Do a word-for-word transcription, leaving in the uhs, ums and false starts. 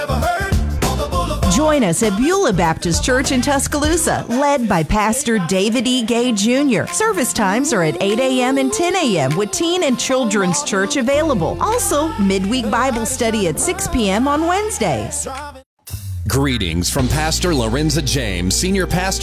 Join us at Beulah Baptist Church in Tuscaloosa, led by Pastor David E. Gay Junior Service times are at eight a.m. and ten a.m. with Teen and Children's Church available. Also, midweek Bible study at six p.m. on Wednesdays. Greetings from Pastor Lorenza James, Senior Pastor